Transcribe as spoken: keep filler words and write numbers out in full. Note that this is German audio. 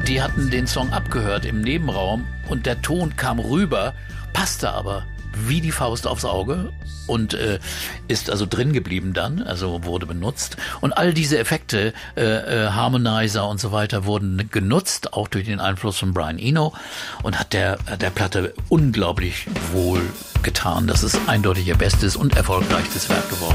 die hatten den Song abgehört im Nebenraum und der Ton kam rüber, passte aber wie die Faust aufs Auge und äh, ist also drin geblieben dann, also wurde benutzt. Und all diese Effekte, äh, äh, Harmonizer und so weiter, wurden genutzt, auch durch den Einfluss von Brian Eno, und hat der, der Platte unglaublich wohl getan. Das ist eindeutig ihr bestes und erfolgreichstes Werk geworden.